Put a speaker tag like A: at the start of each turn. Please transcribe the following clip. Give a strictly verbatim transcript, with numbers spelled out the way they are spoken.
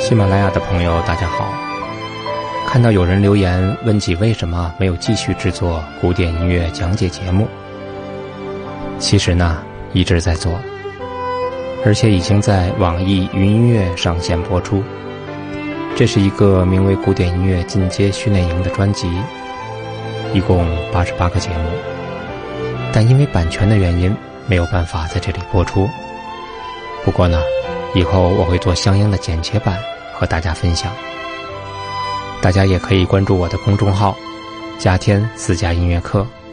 A: 喜马拉雅的朋友大家好，看到有人留言问起为什么没有继续制作古典音乐讲解节目，其实呢一直在做，而且已经在网易云音乐上线播出。这是一个名为古典音乐进阶训练营的专辑，一共八十八个节目，但因为版权的原因没有办法在这里播出。不过呢，以后我会做相应的剪切版和大家分享。大家也可以关注我的公众号家天私家音乐课，